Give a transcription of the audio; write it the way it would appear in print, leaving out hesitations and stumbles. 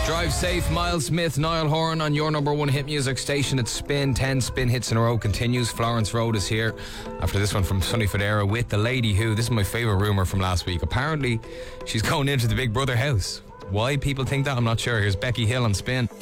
Drive safe, Miles Smith, Niall Horan on your number one hit music station. It's Spin. 10 spin hits in a row continues. Florence Road is here after this one from Sonny Fodera with The Lady Who. This is my favourite rumour from last week. Apparently she's going into the Big Brother house. Why people think that, I'm not sure. Here's Becky Hill on Spin.